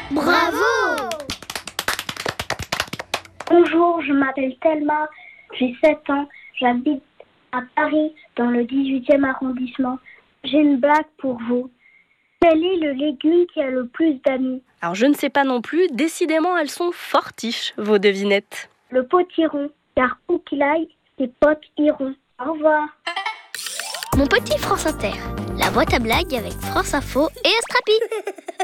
Bravo! Bonjour, je m'appelle Thelma, j'ai 7 ans, j'habite à Paris, dans le 18e arrondissement. J'ai une blague pour vous. Quel est le légume qui a le plus d'amis? Alors je ne sais pas non plus, décidément elles sont fortiches, vos devinettes. Le potiron, car où qu'il aille, ses potes iront. Au revoir. Mon petit France Inter, la boîte à blagues avec France Info et Astrapi.